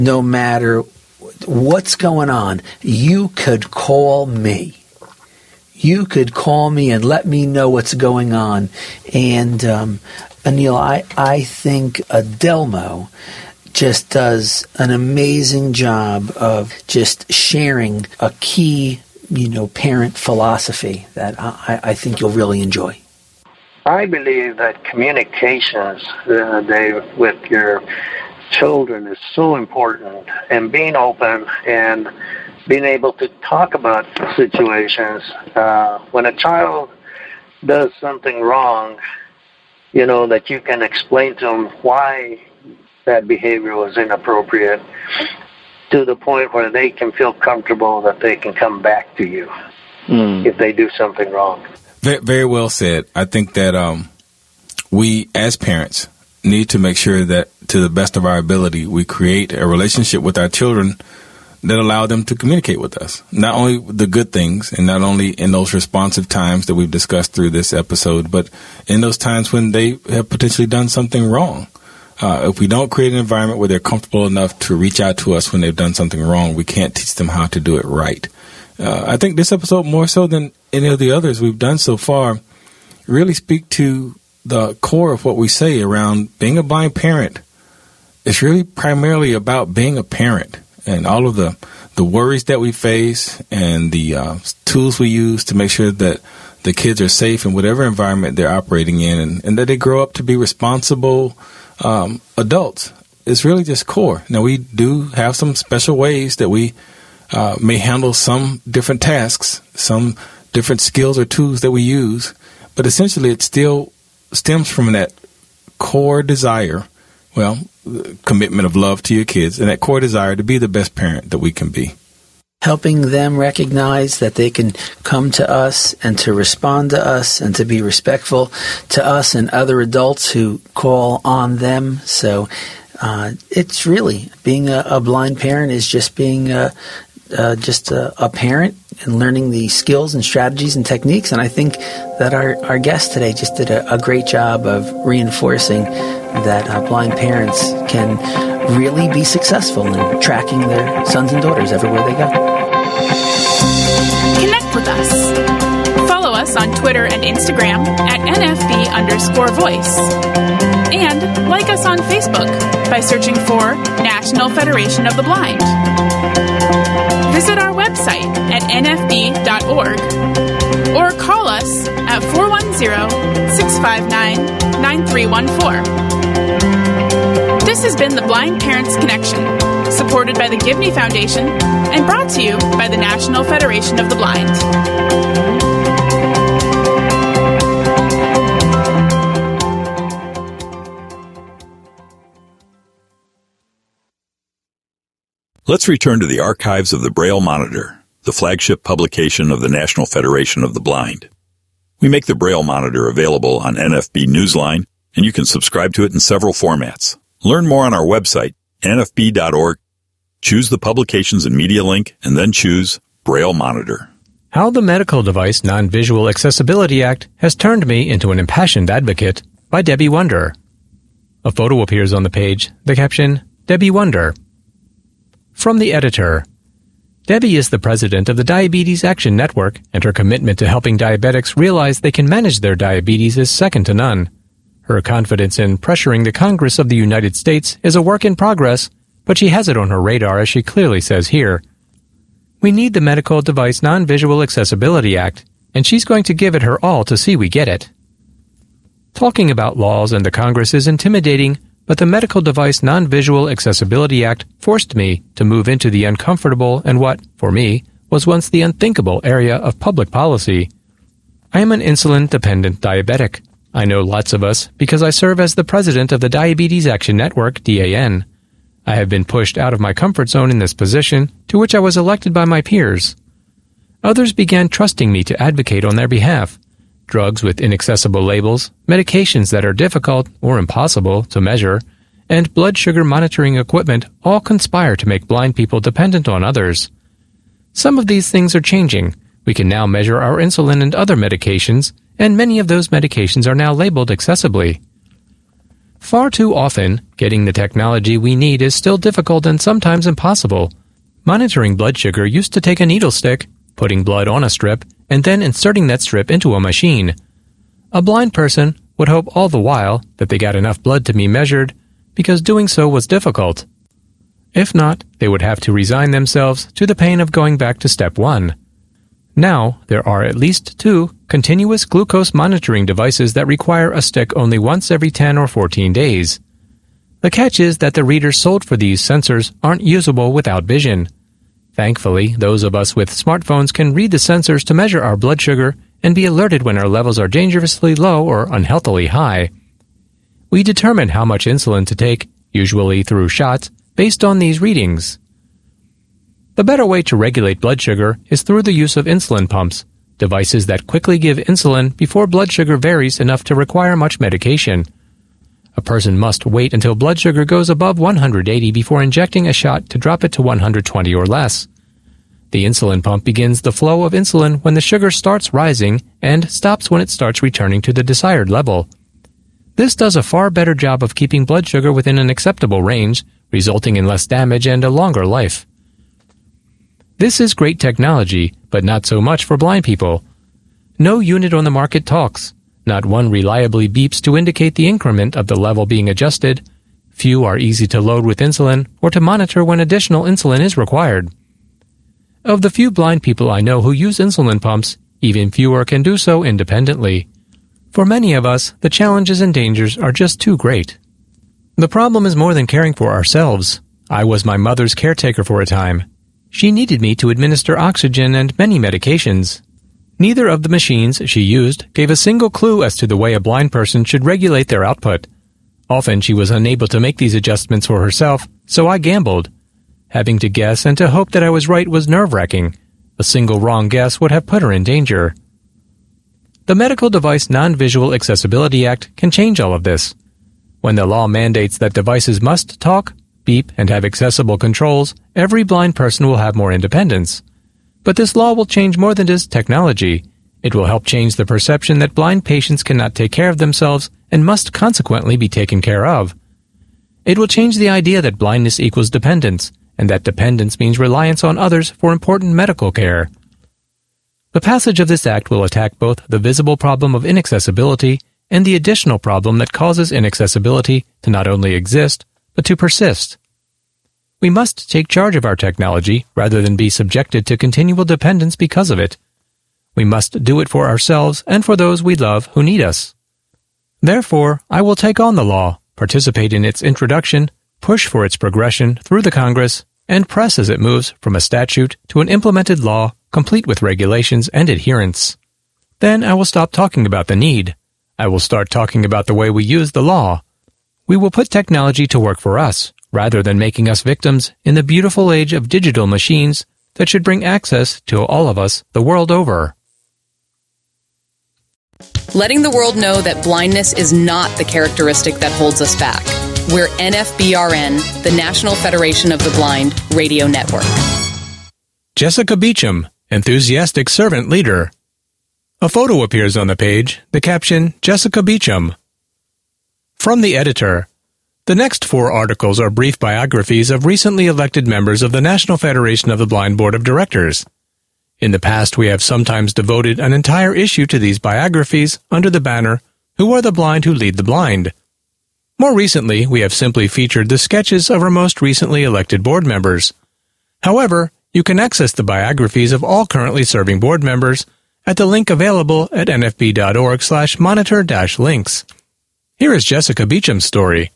no matter what's going on, you could call me. You could call me and let me know what's going on. And Anil, I think Adelmo just does an amazing job of just sharing a key, parent philosophy that I think you'll really enjoy. I believe that communications, Dave, with your children is so important, and being open and being able to talk about situations. When a child does something wrong, that you can explain to them why that behavior was inappropriate, to the point where they can feel comfortable that they can come back to you if they do something wrong. Very well said. I think that we as parents need to make sure that to the best of our ability, we create a relationship with our children that allow them to communicate with us. Not only the good things, and not only in those responsive times that we've discussed through this episode, but in those times when they have potentially done something wrong. If we don't create an environment where they're comfortable enough to reach out to us when they've done something wrong, we can't teach them how to do it right. I think this episode, more so than any of the others we've done so far, really speak to the core of what we say around being a blind parent. It's really primarily about being a parent and all of the worries that we face and the tools we use to make sure that the kids are safe in whatever environment they're operating in, and that they grow up to be responsible adults. It's really just core. Now, we do have some special ways that we may handle some different tasks, some different skills or tools that we use, but essentially it still stems from that core desire, commitment of love to your kids, and that core desire to be the best parent that we can be. Helping them recognize that they can come to us and to respond to us and to be respectful to us and other adults who call on them. So it's really, being a blind parent is just being just a parent and learning the skills and strategies and techniques. And I think that our guest today just did a great job of reinforcing that blind parents can really be successful in tracking their sons and daughters everywhere they go. Connect with us. Follow us on Twitter and Instagram at NFB_voice. And like us on Facebook by searching for National Federation of the Blind. Visit our website at nfb.org or call us at 410-659-9314. This has been the Blind Parents Connection, supported by the Gibney Foundation and brought to you by the National Federation of the Blind. Let's return to the archives of the Braille Monitor, the flagship publication of the National Federation of the Blind. We make the Braille Monitor available on NFB Newsline, and you can subscribe to it in several formats. Learn more on our website, nfb.org. Choose the Publications and Media link, and then choose Braille Monitor. How the Medical Device Non-Visual Accessibility Act Has Turned Me into an Impassioned Advocate by Debbie Wonder. A photo appears on the page, the caption, Debbie Wonder. From the editor. Debbie is the president of the Diabetes Action Network, and her commitment to helping diabetics realize they can manage their diabetes is second to none. Her confidence in pressuring the Congress of the United States is a work in progress, but she has it on her radar, as she clearly says here. We need the Medical Device Non-Visual Accessibility Act, and she's going to give it her all to see we get it. Talking about laws and the Congress is intimidating, but the Medical Device Non-Visual Accessibility Act forced me to move into the uncomfortable and what, for me, was once the unthinkable area of public policy. I am an insulin-dependent diabetic. I know lots of us because I serve as the president of the Diabetes Action Network, DAN. I have been pushed out of my comfort zone in this position, to which I was elected by my peers. Others began trusting me to advocate on their behalf. Drugs with inaccessible labels, medications that are difficult or impossible to measure, and blood sugar monitoring equipment all conspire to make blind people dependent on others. Some of these things are changing. We can now measure our insulin and other medications, and many of those medications are now labeled accessibly. Far too often, getting the technology we need is still difficult and sometimes impossible. Monitoring blood sugar used to take a needle stick, putting blood on a strip, and then inserting that strip into a machine. A blind person would hope all the while that they got enough blood to be measured, because doing so was difficult. If not, they would have to resign themselves to the pain of going back to step 1. Now, there are at least 2 continuous glucose monitoring devices that require a stick only once every 10 or 14 days. The catch is that the readers sold for these sensors aren't usable without vision. Thankfully, those of us with smartphones can read the sensors to measure our blood sugar and be alerted when our levels are dangerously low or unhealthily high. We determine how much insulin to take, usually through shots, based on these readings. The better way to regulate blood sugar is through the use of insulin pumps, devices that quickly give insulin before blood sugar varies enough to require much medication. A person must wait until blood sugar goes above 180 before injecting a shot to drop it to 120 or less. The insulin pump begins the flow of insulin when the sugar starts rising and stops when it starts returning to the desired level. This does a far better job of keeping blood sugar within an acceptable range, resulting in less damage and a longer life. This is great technology, but not so much for blind people. No unit on the market talks. Not one reliably beeps to indicate the increment of the level being adjusted. Few are easy to load with insulin or to monitor when additional insulin is required. Of the few blind people I know who use insulin pumps, even fewer can do so independently. For many of us, the challenges and dangers are just too great. The problem is more than caring for ourselves. I was my mother's caretaker for a time. She needed me to administer oxygen and many medications. Neither of the machines she used gave a single clue as to the way a blind person should regulate their output. Often she was unable to make these adjustments for herself, so I gambled. Having to guess and to hope that I was right was nerve-wracking. A single wrong guess would have put her in danger. The Medical Device Non-Visual Accessibility Act can change all of this. When the law mandates that devices must talk, beep, and have accessible controls, every blind person will have more independence. But this law will change more than just technology. It will help change the perception that blind patients cannot take care of themselves and must consequently be taken care of. It will change the idea that blindness equals dependence, and that dependence means reliance on others for important medical care. The passage of this act will attack both the visible problem of inaccessibility and the additional problem that causes inaccessibility to not only exist, but to persist. We must take charge of our technology rather than be subjected to continual dependence because of it. We must do it for ourselves and for those we love who need us. Therefore, I will take on the law, participate in its introduction, push for its progression through the Congress, and press as it moves from a statute to an implemented law complete with regulations and adherence. Then I will stop talking about the need. I will start talking about the way we use the law. We will put technology to work for us, rather than making us victims in the beautiful age of digital machines that should bring access to all of us the world over. Letting the world know that blindness is not the characteristic that holds us back. We're NFBRN, the National Federation of the Blind Radio Network. Jessica Beecham, enthusiastic servant leader. A photo appears on the page, the caption, Jessica Beecham. From the editor, the next 4 articles are brief biographies of recently elected members of the National Federation of the Blind Board of Directors. In the past, we have sometimes devoted an entire issue to these biographies under the banner, Who Are the Blind Who Lead the Blind? More recently, we have simply featured the sketches of our most recently elected board members. However, you can access the biographies of all currently serving board members at the link available at nfb.org/monitor-links. Here is Jessica Beecham's story.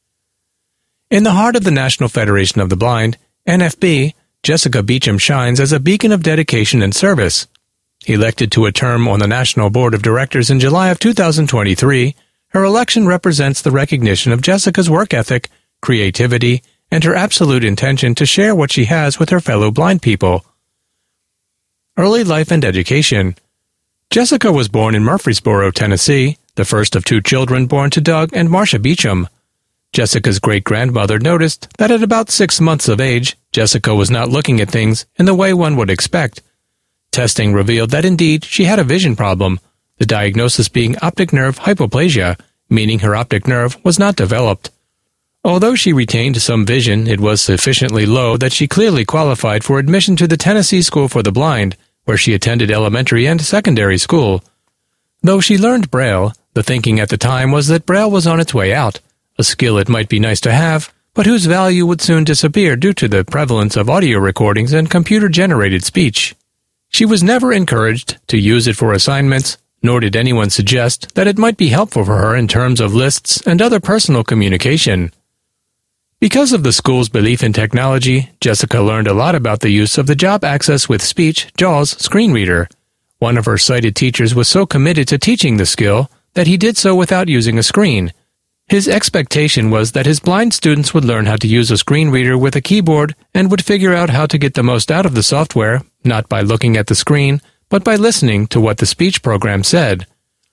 In the heart of the National Federation of the Blind, NFB, Jessica Beecham shines as a beacon of dedication and service. Elected to a term on the National Board of Directors in July of 2023, her election represents the recognition of Jessica's work ethic, creativity, and her absolute intention to share what she has with her fellow blind people. Early life and education. Jessica was born in Murfreesboro, Tennessee, the first of 2 children born to Doug and Marcia Beecham. Jessica's great-grandmother noticed that at about 6 months of age, Jessica was not looking at things in the way one would expect. Testing revealed that indeed she had a vision problem, the diagnosis being optic nerve hypoplasia, meaning her optic nerve was not developed. Although she retained some vision, it was sufficiently low that she clearly qualified for admission to the Tennessee School for the Blind, where she attended elementary and secondary school. Though she learned Braille, the thinking at the time was that Braille was on its way out, a skill it might be nice to have, but whose value would soon disappear due to the prevalence of audio recordings and computer-generated speech. She was never encouraged to use it for assignments, nor did anyone suggest that it might be helpful for her in terms of lists and other personal communication. Because of the school's belief in technology, Jessica learned a lot about the use of the Job Access with Speech JAWS screen reader. One of her sighted teachers was so committed to teaching the skill that he did so without using a screen. His expectation was that his blind students would learn how to use a screen reader with a keyboard and would figure out how to get the most out of the software, not by looking at the screen, but by listening to what the speech program said.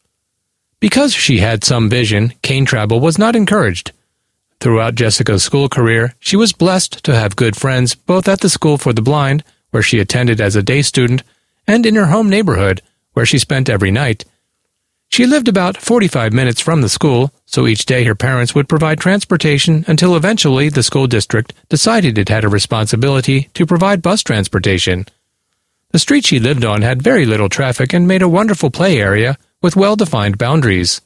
Because she had some vision, cane travel was not encouraged. Throughout Jessica's school career, she was blessed to have good friends both at the School for the Blind, where she attended as a day student, and in her home neighborhood, where she spent every night. She lived about 45 minutes from the school, so each day her parents would provide transportation until eventually the school district decided it had a responsibility to provide bus transportation. The street she lived on had very little traffic and made a wonderful play area with well-defined boundaries.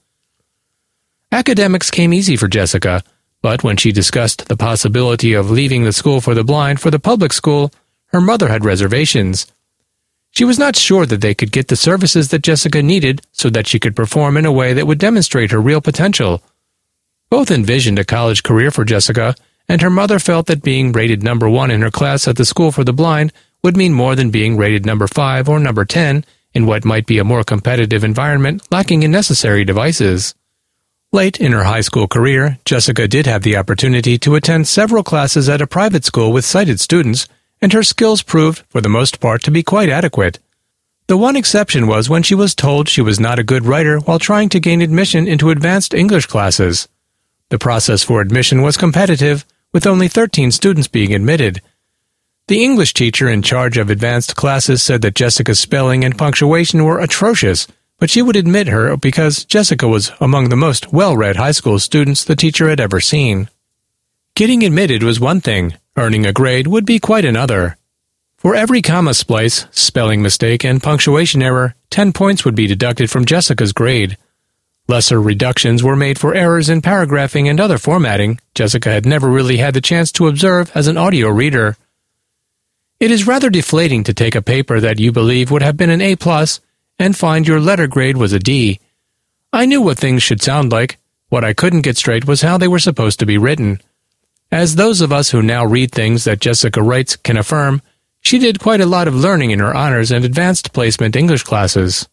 Academics came easy for Jessica, but when she discussed the possibility of leaving the School for the Blind for the public school, her mother had reservations. She was not sure that they could get the services that Jessica needed so that she could perform in a way that would demonstrate her real potential. Both envisioned a college career for Jessica, and her mother felt that being rated number 1 in her class at the School for the Blind would mean more than being rated number 5 or number 10 in what might be a more competitive environment lacking in necessary devices. Late in her high school career, Jessica did have the opportunity to attend several classes at a private school with sighted students, and her skills proved, for the most part, to be quite adequate. The one exception was when she was told she was not a good writer while trying to gain admission into advanced English classes. The process for admission was competitive, with only 13 students being admitted. The English teacher in charge of advanced classes said that Jessica's spelling and punctuation were atrocious, but she would admit her because Jessica was among the most well-read high school students the teacher had ever seen. Getting admitted was one thing, earning a grade would be quite another. For every comma splice, spelling mistake, and punctuation error, 10 points would be deducted from Jessica's grade. Lesser reductions were made for errors in paragraphing and other formatting Jessica had never really had the chance to observe as an audio reader. It is rather deflating to take a paper that you believe would have been an A+, and find your letter grade was a D. I knew what things should sound like. What I couldn't get straight was how they were supposed to be written. As those of us who now read things that Jessica writes can affirm, she did quite a lot of learning in her honors and advanced placement English classes.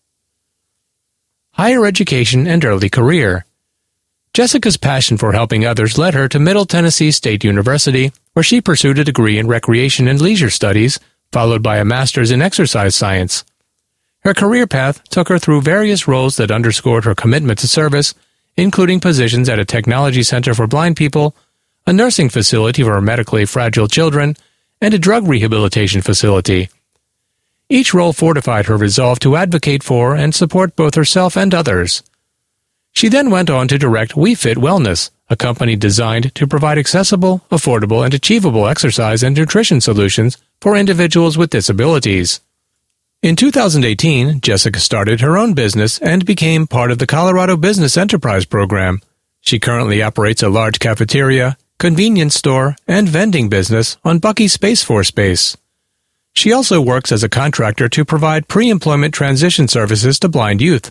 Higher education and early career. Jessica's passion for helping others led her to Middle Tennessee State University, where she pursued a degree in recreation and leisure studies, followed by a master's in exercise science. Her career path took her through various roles that underscored her commitment to service, including positions at a technology center for blind people, a nursing facility for medically fragile children, and a drug rehabilitation facility. Each role fortified her resolve to advocate for and support both herself and others. She then went on to direct WeFit Wellness, a company designed to provide accessible, affordable, and achievable exercise and nutrition solutions for individuals with disabilities. In 2018, Jessica started her own business and became part of the Colorado Business Enterprise Program. She currently operates a large cafeteria, convenience store, and vending business on Bucky Space Force Base. She also works as a contractor to provide pre-employment transition services to blind youth.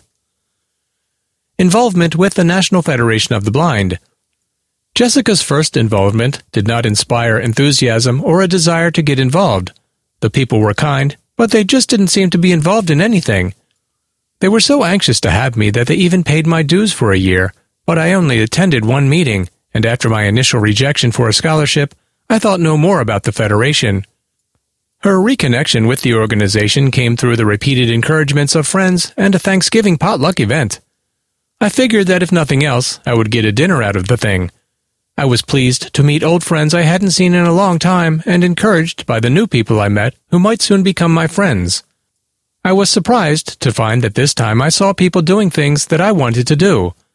Involvement with the National Federation of the Blind. Jessica's first involvement did not inspire enthusiasm or a desire to get involved. The people were kind, but they just didn't seem to be involved in anything. They were so anxious to have me that they even paid my dues for a year, but I only attended one meeting, and after my initial rejection for a scholarship, I thought no more about the Federation. Her reconnection with the organization came through the repeated encouragements of friends and a Thanksgiving potluck event. I figured that if nothing else, I would get a dinner out of the thing. I was pleased to meet old friends I hadn't seen in a long time and encouraged by the new people I met who might soon become my friends. I was surprised to find that this time I saw people doing things that I wanted to do.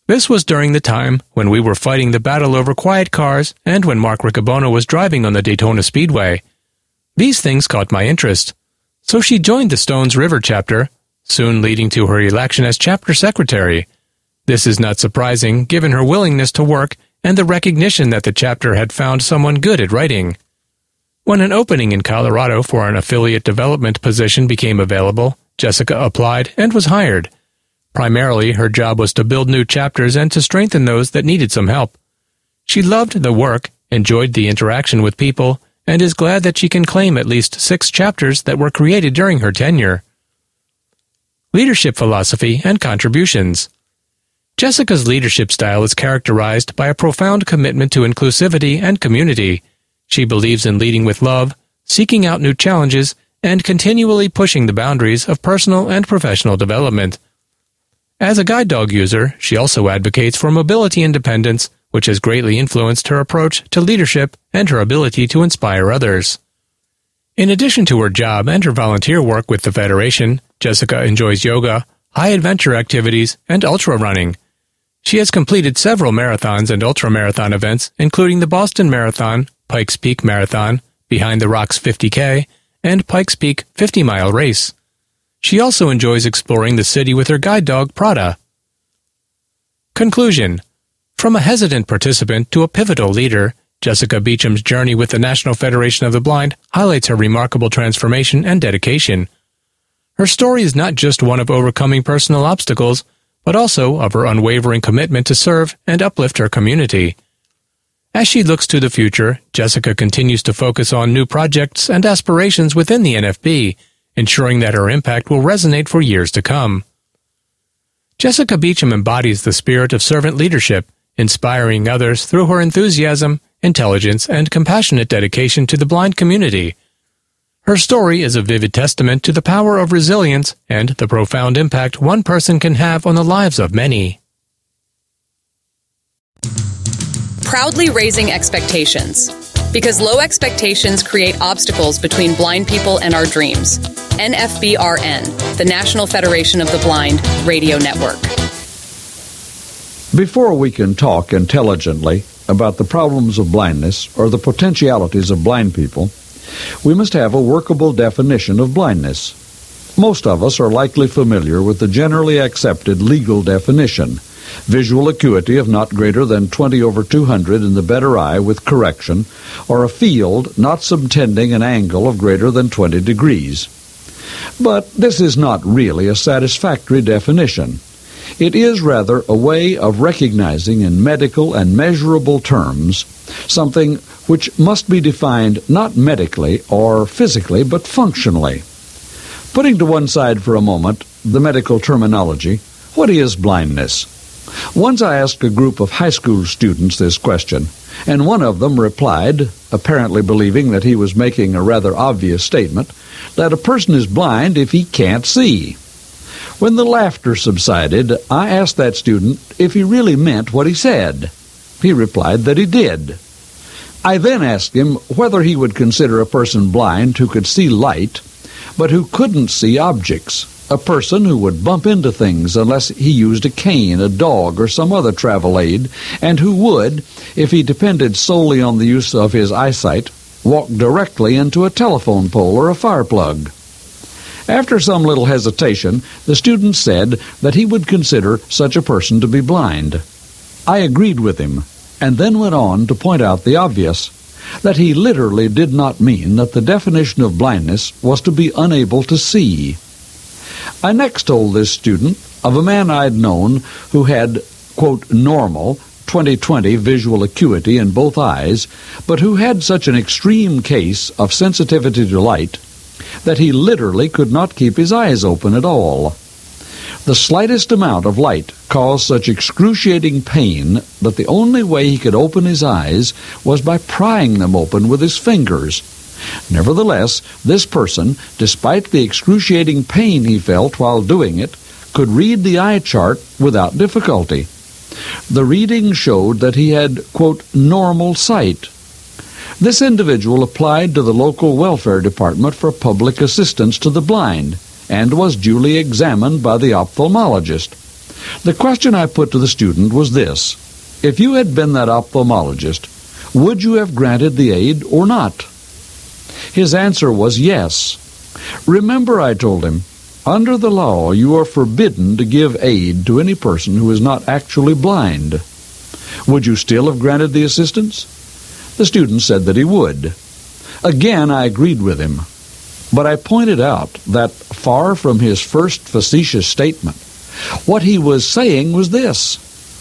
This was during the time when we were fighting the battle over quiet cars and when Mark Riccobono was driving on the Daytona Speedway. These things caught my interest, so she joined the Stones River chapter, soon leading to her election as chapter secretary. This is not surprising given her willingness to work and the recognition that the chapter had found someone good at writing. When an opening in Colorado for an affiliate development position became available, Jessica applied and was hired. Primarily, her job was to build new chapters and to strengthen those that needed some help. She loved the work, enjoyed the interaction with people, and is glad that she can claim at least 6 chapters that were created during her tenure. Leadership philosophy and contributions. Jessica's leadership style is characterized by a profound commitment to inclusivity and community. She believes in leading with love, seeking out new challenges, and continually pushing the boundaries of personal and professional development. As a guide dog user, she also advocates for mobility independence, which has greatly influenced her approach to leadership and her ability to inspire others. In addition to her job and her volunteer work with the Federation, Jessica enjoys yoga, high-adventure activities, and ultra-running. She has completed several marathons and ultramarathon events, including the Boston Marathon, Pikes Peak Marathon, Behind the Rocks 50K, and Pikes Peak 50-mile race. She also enjoys exploring the city with her guide dog, Prada. Conclusion. From a hesitant participant to a pivotal leader, Jessica Beecham's journey with the National Federation of the Blind highlights her remarkable transformation and dedication. Her story is not just one of overcoming personal obstacles, but also of her unwavering commitment to serve and uplift her community. As she looks to the future, Jessica continues to focus on new projects and aspirations within the NFB, ensuring that her impact will resonate for years to come. Jessica Beecham embodies the spirit of servant leadership, inspiring others through her enthusiasm, intelligence, and compassionate dedication to the blind community. Her story is a vivid testament to the power of resilience and the profound impact one person can have on the lives of many. Proudly raising expectations. Because low expectations create obstacles between blind people and our dreams. NFBRN, the National Federation of the Blind Radio Network. Before we can talk intelligently about the problems of blindness or the potentialities of blind people, we must have a workable definition of blindness. Most of us are likely familiar with the generally accepted legal definition: visual acuity of not greater than 20/200 in the better eye with correction, or a field not subtending an angle of greater than 20 degrees. But this is not really a satisfactory definition. It is rather a way of recognizing in medical and measurable terms something which must be defined not medically or physically, but functionally. Putting to one side for a moment the medical terminology, what is blindness? Once I asked a group of high school students this question, and one of them replied, apparently believing that he was making a rather obvious statement, that a person is blind if he can't see. When the laughter subsided, I asked that student if he really meant what he said. He replied that he did. I then asked him whether he would consider a person blind who could see light, but who couldn't see objects, a person who would bump into things unless he used a cane, a dog, or some other travel aid, and who would, if he depended solely on the use of his eyesight, walk directly into a telephone pole or a fire plug. After some little hesitation, the student said that he would consider such a person to be blind. I agreed with him, and then went on to point out the obvious, that he literally did not mean that the definition of blindness was to be unable to see. I next told this student of a man I'd known who had, quote, normal 20/20 visual acuity in both eyes, but who had such an extreme case of sensitivity to light that he literally could not keep his eyes open at all. The slightest amount of light caused such excruciating pain that the only way he could open his eyes was by prying them open with his fingers. Nevertheless, this person, despite the excruciating pain he felt while doing it, could read the eye chart without difficulty. The reading showed that he had, quote, normal sight. This individual applied to the local welfare department for public assistance to the blind and was duly examined by the ophthalmologist. The question I put to the student was this: if you had been that ophthalmologist, would you have granted the aid or not? His answer was yes. Remember, I told him, under the law you are forbidden to give aid to any person who is not actually blind. Would you still have granted the assistance? The student said that he would. Again, I agreed with him, but I pointed out that, far from his first facetious statement, what he was saying was this: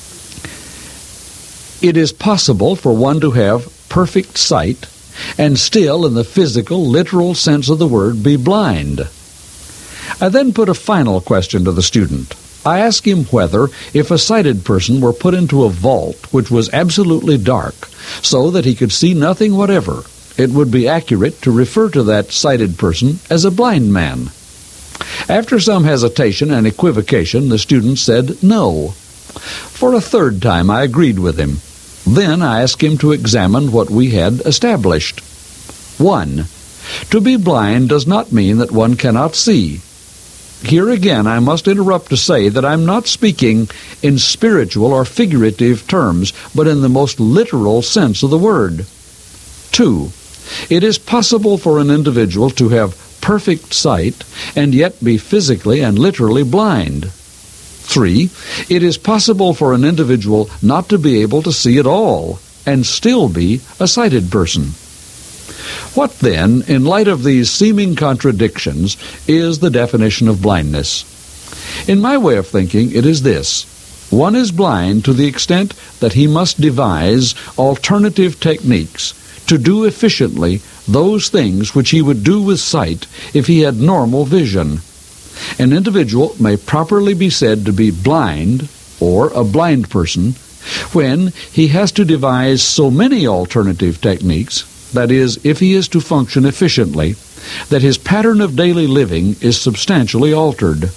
it is possible for one to have perfect sight and still, in the physical, literal sense of the word, be blind. I then put a final question to the student. I asked him whether, if a sighted person were put into a vault which was absolutely dark, so that he could see nothing whatever, it would be accurate to refer to that sighted person as a blind man. After some hesitation and equivocation, the student said no. For a third time, I agreed with him. Then I asked him to examine what we had established. 1. To be blind does not mean that one cannot see. Here again I must interrupt to say that I'm not speaking in spiritual or figurative terms, but in the most literal sense of the word. 2. It is possible for an individual to have perfect sight and yet be physically and literally blind. 3. It is possible for an individual not to be able to see at all and still be a sighted person. What then, in light of these seeming contradictions, is the definition of blindness? In my way of thinking, it is this: one is blind to the extent that he must devise alternative techniques to do efficiently those things which he would do with sight if he had normal vision. An individual may properly be said to be blind, or a blind person, when he has to devise so many alternative techniques, that is, if he is to function efficiently, that his pattern of daily living is substantially altered.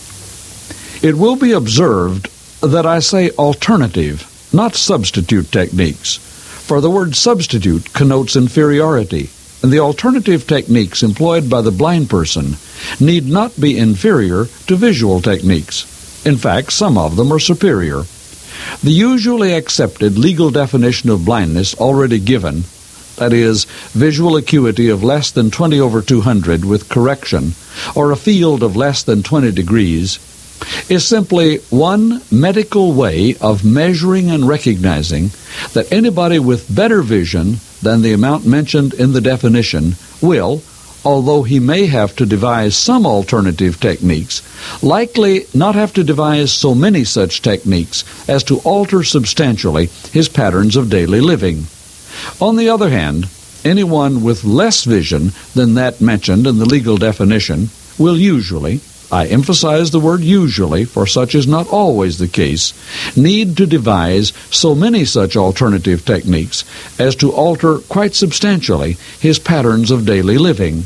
It will be observed that I say alternative, not substitute techniques, for the word substitute connotes inferiority, and the alternative techniques employed by the blind person need not be inferior to visual techniques. In fact, some of them are superior. The usually accepted legal definition of blindness already given, that is, visual acuity of less than 20/200 with correction, or a field of less than 20 degrees, is simply one medical way of measuring and recognizing that anybody with better vision than the amount mentioned in the definition will, although he may have to devise some alternative techniques, likely not have to devise so many such techniques as to alter substantially his patterns of daily living. On the other hand, anyone with less vision than that mentioned in the legal definition will usually, I emphasize the word usually, for such is not always the case, need to devise so many such alternative techniques as to alter quite substantially his patterns of daily living.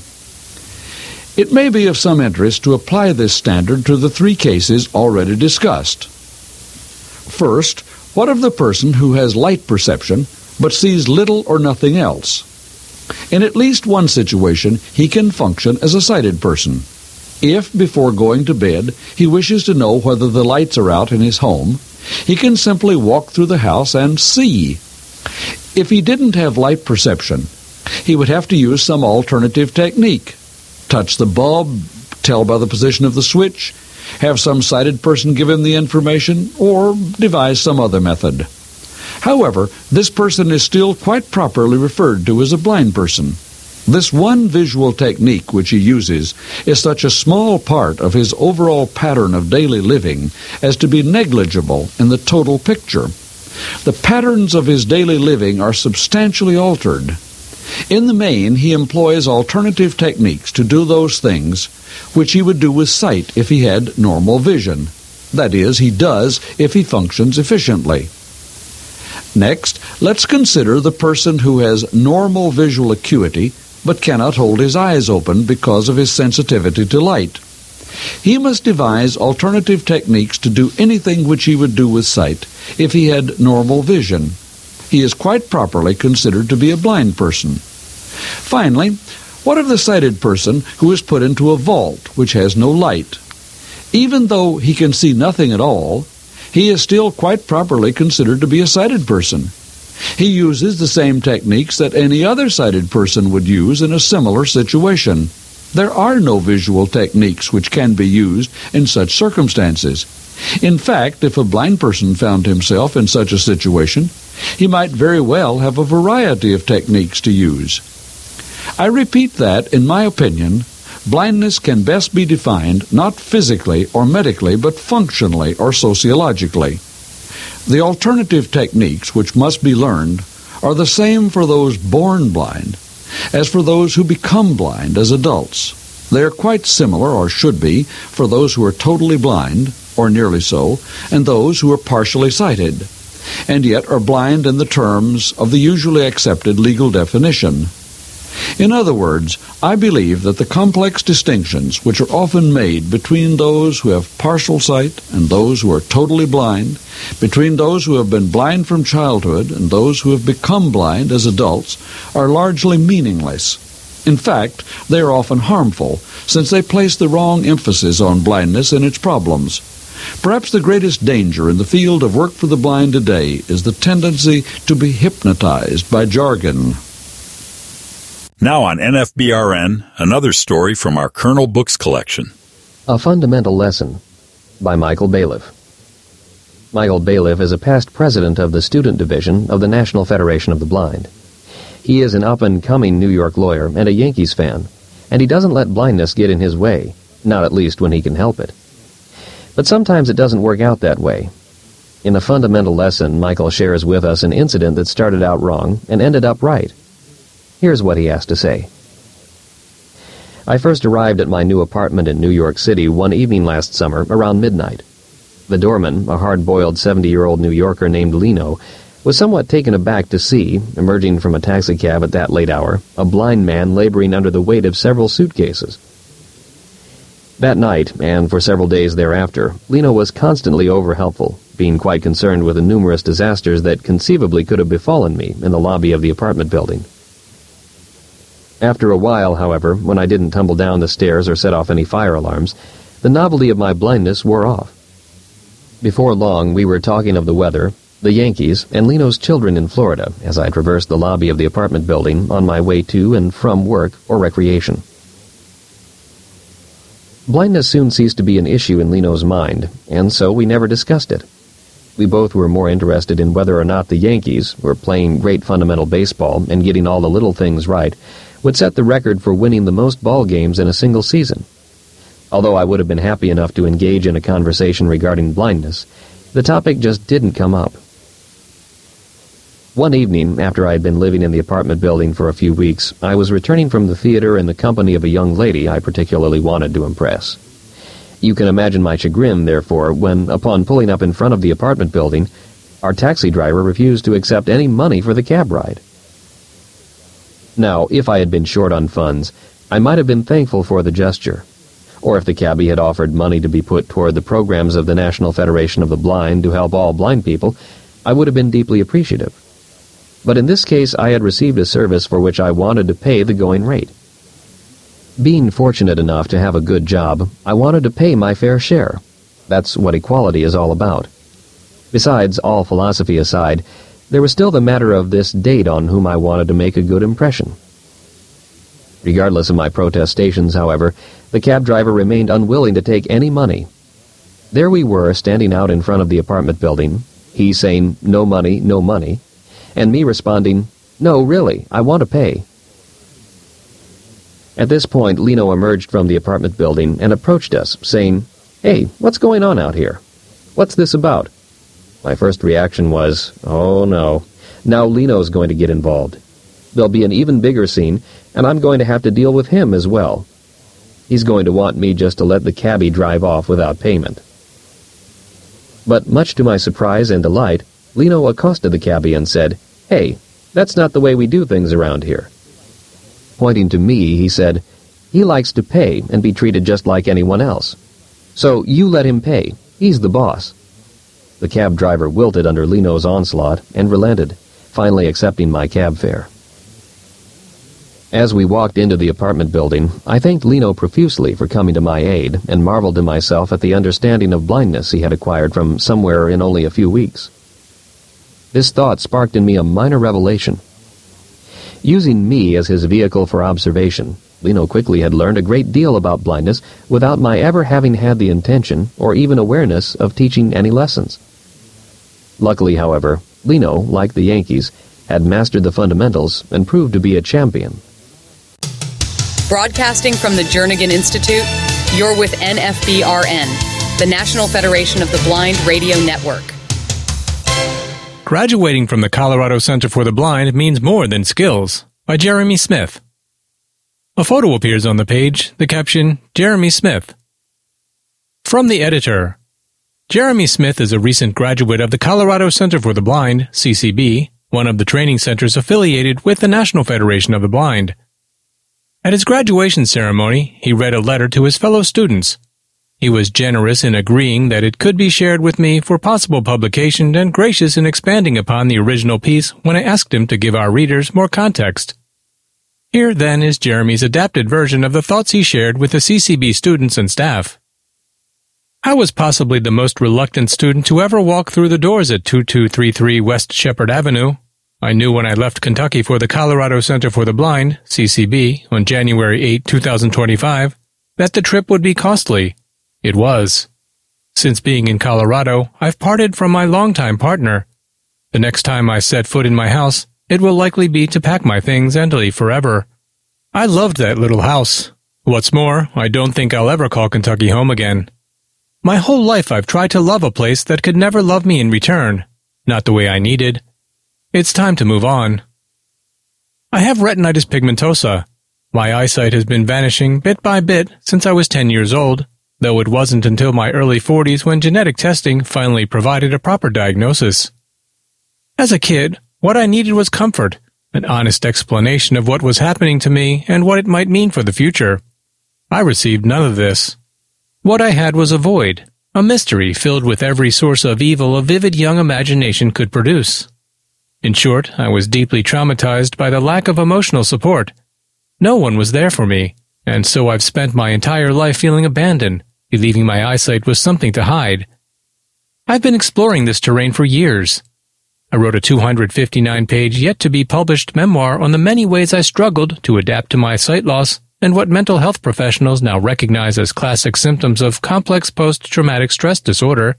It may be of some interest to apply this standard to the three cases already discussed. First, what of the person who has light perception but sees little or nothing else? In at least one situation, he can function as a sighted person. If, before going to bed, he wishes to know whether the lights are out in his home, he can simply walk through the house and see. If he didn't have light perception, he would have to use some alternative technique. Touch the bulb, tell by the position of the switch, have some sighted person give him the information, or devise some other method. However, this person is still quite properly referred to as a blind person. This one visual technique which he uses is such a small part of his overall pattern of daily living as to be negligible in the total picture. The patterns of his daily living are substantially altered. In the main, he employs alternative techniques to do those things which he would do with sight if he had normal vision. That is, he does if he functions efficiently. Next, let's consider the person who has normal visual acuity but cannot hold his eyes open because of his sensitivity to light. He must devise alternative techniques to do anything which he would do with sight if he had normal vision. He is quite properly considered to be a blind person. Finally, what of the sighted person who is put into a vault which has no light? Even though he can see nothing at all, he is still quite properly considered to be a sighted person. He uses the same techniques that any other sighted person would use in a similar situation. There are no visual techniques which can be used in such circumstances. In fact, if a blind person found himself in such a situation, he might very well have a variety of techniques to use. I repeat that, in my opinion, blindness can best be defined not physically or medically, but functionally or sociologically. The alternative techniques which must be learned are the same for those born blind as for those who become blind as adults. They are quite similar, or should be, for those who are totally blind, or nearly so, and those who are partially sighted, and yet are blind in the terms of the usually accepted legal definition. In other words, I believe that the complex distinctions which are often made between those who have partial sight and those who are totally blind, between those who have been blind from childhood and those who have become blind as adults, are largely meaningless. In fact, they are often harmful, since they place the wrong emphasis on blindness and its problems. Perhaps the greatest danger in the field of work for the blind today is the tendency to be hypnotized by jargon. Now on NFBRN, another story from our Kernel Books collection. A Fundamental Lesson by Michael Bailiff. Michael Bailiff is a past president of the Student Division of the National Federation of the Blind. He is an up-and-coming New York lawyer and a Yankees fan, and he doesn't let blindness get in his way, not at least when he can help it. But sometimes it doesn't work out that way. In A Fundamental Lesson, Michael shares with us an incident that started out wrong and ended up right. Here's what he has to say. I first arrived at my new apartment in New York City one evening last summer around midnight. The doorman, a hard-boiled 70-year-old New Yorker named Lino, was somewhat taken aback to see, emerging from a taxicab at that late hour, a blind man laboring under the weight of several suitcases. That night, and for several days thereafter, Lino was constantly over-helpful, being quite concerned with the numerous disasters that conceivably could have befallen me in the lobby of the apartment building. After a while, however, when I didn't tumble down the stairs or set off any fire alarms, the novelty of my blindness wore off. Before long, we were talking of the weather, the Yankees, and Lino's children in Florida as I traversed the lobby of the apartment building on my way to and from work or recreation. Blindness soon ceased to be an issue in Lino's mind, and so we never discussed it. We both were more interested in whether or not the Yankees were playing great fundamental baseball and getting all the little things right, would set the record for winning the most ball games in a single season. Although I would have been happy enough to engage in a conversation regarding blindness, the topic just didn't come up. One evening, after I had been living in the apartment building for a few weeks, I was returning from the theater in the company of a young lady I particularly wanted to impress. You can imagine my chagrin, therefore, when, upon pulling up in front of the apartment building, our taxi driver refused to accept any money for the cab ride. Now, if I had been short on funds, I might have been thankful for the gesture. Or if the cabbie had offered money to be put toward the programs of the National Federation of the Blind to help all blind people, I would have been deeply appreciative. But in this case, I had received a service for which I wanted to pay the going rate. Being fortunate enough to have a good job, I wanted to pay my fair share. That's what equality is all about. Besides, all philosophy aside, there was still the matter of this date on whom I wanted to make a good impression. Regardless of my protestations, however, the cab driver remained unwilling to take any money. There we were, standing out in front of the apartment building, he saying, "No money, no money," and me responding, "No, really, I want to pay." At this point, Lino emerged from the apartment building and approached us, saying, "Hey, what's going on out here? What's this about?" My first reaction was, oh no, now Lino's going to get involved. There'll be an even bigger scene, and I'm going to have to deal with him as well. He's going to want me just to let the cabbie drive off without payment. But much to my surprise and delight, Lino accosted the cabbie and said, "Hey, that's not the way we do things around here." Pointing to me, he said, "He likes to pay and be treated just like anyone else. So you let him pay. He's the boss." The cab driver wilted under Lino's onslaught and relented, finally accepting my cab fare. As we walked into the apartment building, I thanked Lino profusely for coming to my aid and marveled to myself at the understanding of blindness he had acquired from somewhere in only a few weeks. This thought sparked in me a minor revelation. Using me as his vehicle for observation, Lino quickly had learned a great deal about blindness without my ever having had the intention or even awareness of teaching any lessons. Luckily, however, Lino, like the Yankees, had mastered the fundamentals and proved to be a champion. Broadcasting from the Jernigan Institute, you're with NFBRN, the National Federation of the Blind Radio Network. Graduating from the Colorado Center for the Blind means more than skills, by Jeremy Smith. A photo appears on the page, the caption, Jeremy Smith. From the editor. Jeremy Smith is a recent graduate of the Colorado Center for the Blind, CCB, one of the training centers affiliated with the National Federation of the Blind. At his graduation ceremony, he read a letter to his fellow students. He was generous in agreeing that it could be shared with me for possible publication and gracious in expanding upon the original piece when I asked him to give our readers more context. Here, then, is Jeremy's adapted version of the thoughts he shared with the CCB students and staff. I was possibly the most reluctant student to ever walk through the doors at 2233 West Shepherd Avenue. I knew when I left Kentucky for the Colorado Center for the Blind, CCB, on January 8, 2025, that the trip would be costly. It was. Since being in Colorado, I've parted from my longtime partner. The next time I set foot in my house, it will likely be to pack my things and leave forever. I loved that little house. What's more, I don't think I'll ever call Kentucky home again. My whole life I've tried to love a place that could never love me in return, not the way I needed. It's time to move on. I have retinitis pigmentosa. My eyesight has been vanishing bit by bit since I was 10 years old, though it wasn't until my early 40s when genetic testing finally provided a proper diagnosis. As a kid, what I needed was comfort, an honest explanation of what was happening to me and what it might mean for the future. I received none of this. What I had was a void, a mystery filled with every source of evil a vivid young imagination could produce. In short, I was deeply traumatized by the lack of emotional support. No one was there for me, and so I've spent my entire life feeling abandoned, believing my eyesight was something to hide. I've been exploring this terrain for years. I wrote a 259-page yet-to-be-published memoir on the many ways I struggled to adapt to my sight loss and what mental health professionals now recognize as classic symptoms of complex post-traumatic stress disorder,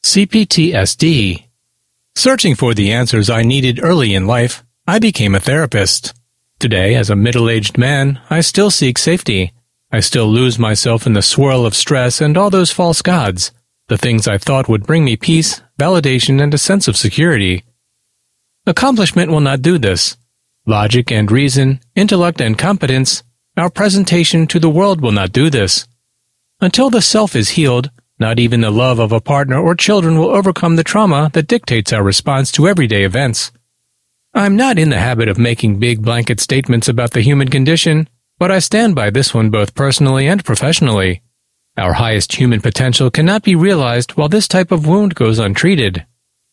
CPTSD. Searching for the answers I needed early in life, I became a therapist. Today, as a middle-aged man, I still seek safety. I still lose myself in the swirl of stress and all those false gods, the things I thought would bring me peace, validation, and a sense of security. Accomplishment will not do this. Logic and reason, intellect and competence, our presentation to the world will not do this. Until the self is healed, not even the love of a partner or children will overcome the trauma that dictates our response to everyday events. I'm not in the habit of making big blanket statements about the human condition, but I stand by this one both personally and professionally. Our highest human potential cannot be realized while this type of wound goes untreated.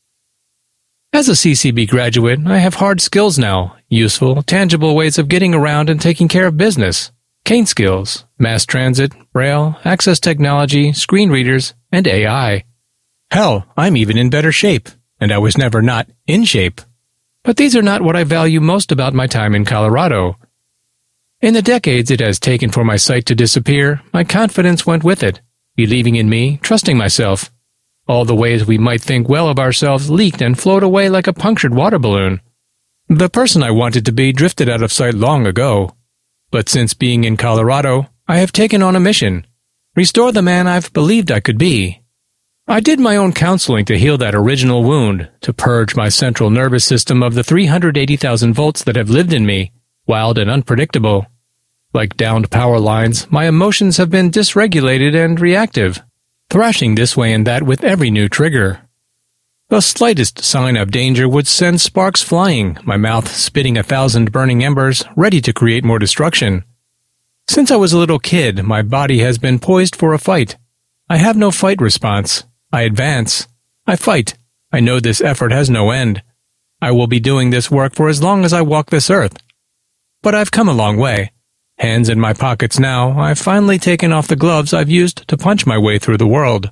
As a CCB graduate, I have hard skills now, useful, tangible ways of getting around and taking care of business. Cane skills, mass transit, braille, access technology, screen readers, and AI. Hell, I'm even in better shape, and I was never not in shape. But these are not what I value most about my time in Colorado. In the decades it has taken for my sight to disappear, my confidence went with it, believing in me, trusting myself. All the ways we might think well of ourselves leaked and flowed away like a punctured water balloon. The person I wanted to be drifted out of sight long ago. But since being in Colorado, I have taken on a mission. Restore the man I've believed I could be. I did my own counseling to heal that original wound, to purge my central nervous system of the 380,000 volts that have lived in me, wild and unpredictable. Like downed power lines, my emotions have been dysregulated and reactive, thrashing this way and that with every new trigger. The slightest sign of danger would send sparks flying, my mouth spitting 1,000 burning embers, ready to create more destruction. Since I was a little kid, my body has been poised for a fight. I have no fight response. I advance. I fight. I know this effort has no end. I will be doing this work for as long as I walk this earth. but I've come a long way. Hands in my pockets now, I've finally taken off the gloves I've used to punch my way through the world.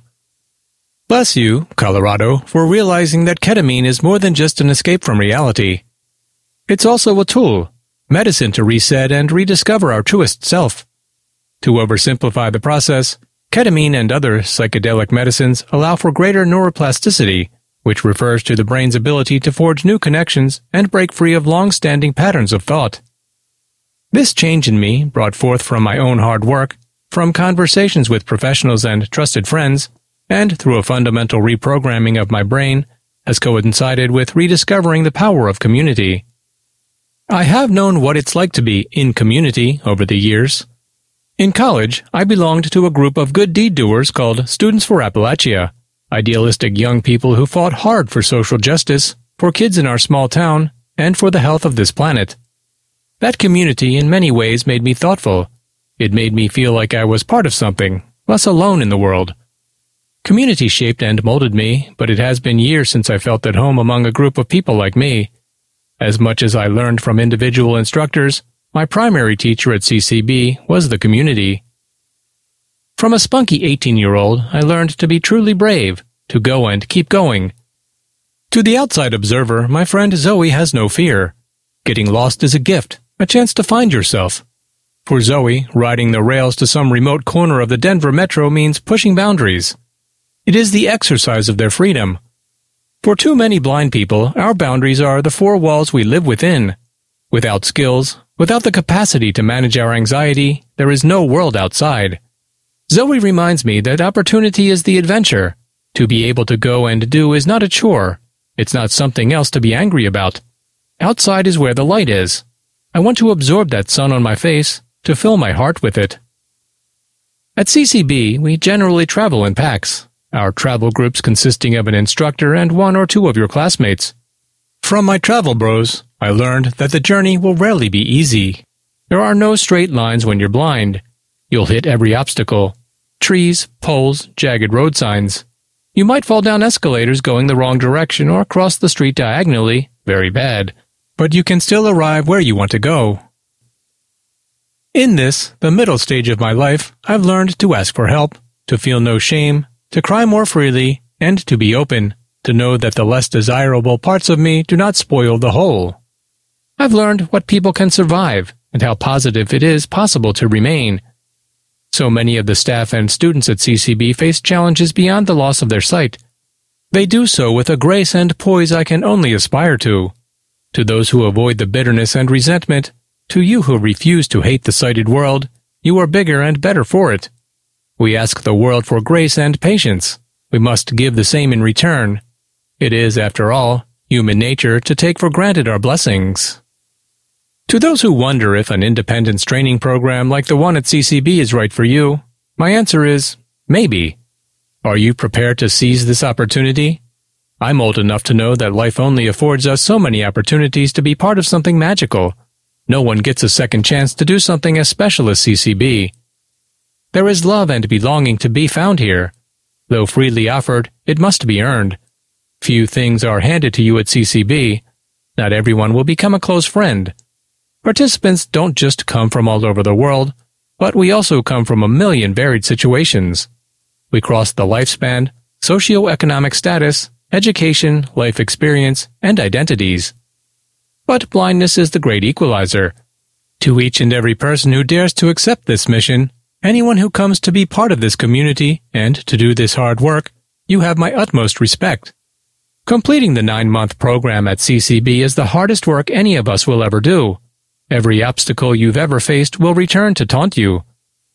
Bless you, Colorado, for realizing that ketamine is more than just an escape from reality. It's also a tool, medicine to reset and rediscover our truest self. To oversimplify the process, ketamine and other psychedelic medicines allow for greater neuroplasticity, which refers to the brain's ability to forge new connections and break free of long-standing patterns of thought. This change in me, brought forth from my own hard work, from conversations with professionals and trusted friends, and through a fundamental reprogramming of my brain, has coincided with rediscovering the power of community. I have known what it's like to be in community over the years. In college, I belonged to a group of good deed doers called Students for Appalachia, idealistic young people who fought hard for social justice, for kids in our small town, and for the health of this planet. That community in many ways made me thoughtful. It made me feel like I was part of something, less alone in the world. Community shaped and molded me, but it has been years since I felt at home among a group of people like me. As much as I learned from individual instructors, my primary teacher at CCB was the community. From a spunky 18-year-old, I learned to be truly brave, to go and keep going. To the outside observer, my friend Zoe has no fear. Getting lost is a gift, a chance to find yourself. For Zoe, riding the rails to some remote corner of the Denver metro means pushing boundaries. It is the exercise of their freedom. For too many blind people, our boundaries are the four walls we live within. Without skills, without the capacity to manage our anxiety, there is no world outside. Zoe reminds me that opportunity is the adventure. To be able to go and do is not a chore. It's not something else to be angry about. Outside is where the light is. I want to absorb that sun on my face, to fill my heart with it. At CCB, we generally travel in packs, our travel groups consisting of an instructor and one or two of your classmates. From my travel bros, I learned that the journey will rarely be easy. There are no straight lines when you're blind. You'll hit every obstacle. Trees, poles, jagged road signs. You might fall down escalators going the wrong direction or cross the street diagonally, very bad. But you can still arrive where you want to go. In this, the middle stage of my life, I've learned to ask for help, to feel no shame, to cry more freely, and to be open, to know that the less desirable parts of me do not spoil the whole. I've learned what people can survive, and how positive it is possible to remain. So many of the staff and students at CCB face challenges beyond the loss of their sight. They do so with a grace and poise I can only aspire to. To those who avoid the bitterness and resentment, to you who refuse to hate the sighted world, you are bigger and better for it. We ask the world for grace and patience. We must give the same in return. It is, after all, human nature to take for granted our blessings. To those who wonder if an independence training program like the one at CCB is right for you, my answer is, maybe. Are you prepared to seize this opportunity? I'm old enough to know that life only affords us so many opportunities to be part of something magical. No one gets a second chance to do something as special as CCB. There is love and belonging to be found here. Though freely offered, it must be earned. Few things are handed to you at CCB. Not everyone will become a close friend. Participants don't just come from all over the world, but we also come from a million varied situations. We cross the lifespan, socioeconomic status, education, life experience, and identities. But blindness is the great equalizer. To each and every person who dares to accept this mission, anyone who comes to be part of this community and to do this hard work, you have my utmost respect. Completing the 9-month program at CCB is the hardest work any of us will ever do. Every obstacle you've ever faced will return to taunt you.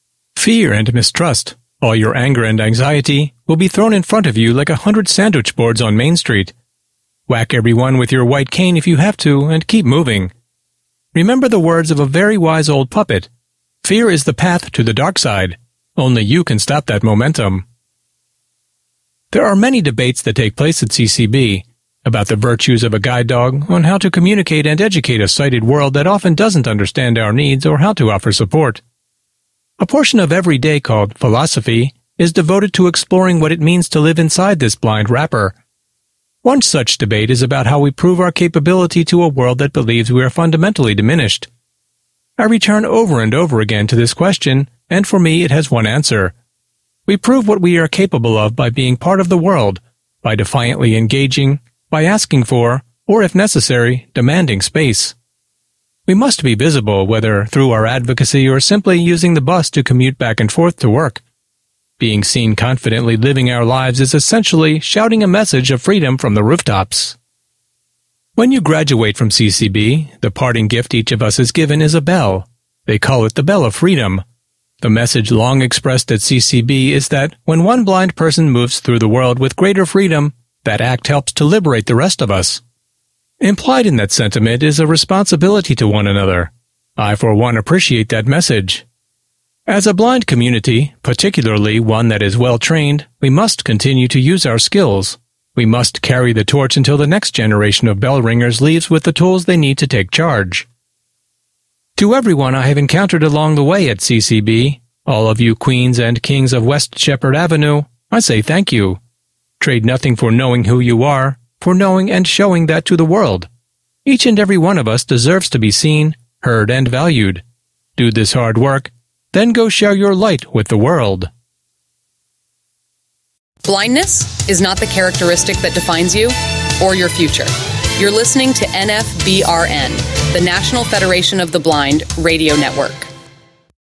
Fear and mistrust, all your anger and anxiety, will be thrown in front of you like 100 sandwich boards on Main Street. Whack everyone with your white cane if you have to, and keep moving. Remember the words of a very wise old puppet. Fear is the path to the dark side. Only you can stop that momentum. There are many debates that take place at CCB about the virtues of a guide dog, on how to communicate and educate a sighted world that often doesn't understand our needs, or how to offer support. A portion of every day called philosophy is devoted to exploring what it means to live inside this blind wrapper. One such debate is about how we prove our capability to a world that believes we are fundamentally diminished. I return over and over again to this question, and for me it has one answer. We prove what we are capable of by being part of the world, by defiantly engaging, by asking for, or if necessary, demanding space. We must be visible, whether through our advocacy or simply using the bus to commute back and forth to work. Being seen confidently living our lives is essentially shouting a message of freedom from the rooftops. When you graduate from CCB, the parting gift each of us is given is a bell. They call it the Bell of Freedom. The message long expressed at CCB is that when one blind person moves through the world with greater freedom, that act helps to liberate the rest of us. Implied in that sentiment is a responsibility to one another. I, for one, appreciate that message. As a blind community, particularly one that is well trained, we must continue to use our skills. We must carry the torch until the next generation of bell ringers leaves with the tools they need to take charge. To everyone I have encountered along the way at CCB, all of you queens and kings of West Shepherd Avenue, I say thank you. Trade nothing for knowing who you are, for knowing and showing that to the world. Each and every one of us deserves to be seen, heard, and valued. Do this hard work, then go share your light with the world. Blindness is not the characteristic that defines you or your future. You're listening to NFBRN, the National Federation of the Blind radio network.